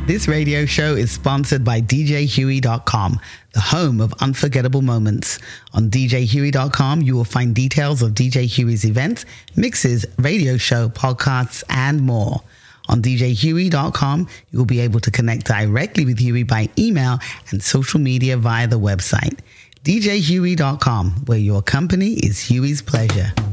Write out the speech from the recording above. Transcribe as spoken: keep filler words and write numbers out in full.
This radio show is sponsored by D J Huey dot com, the home of unforgettable moments. On D J Huey dot com, you will find details of D J Huey's events, mixes, radio show, podcasts, and more. On D J Huey dot com, you will be able to connect directly with Huey by email and social media via the website. D J Huey dot com, where your company is Huey's pleasure.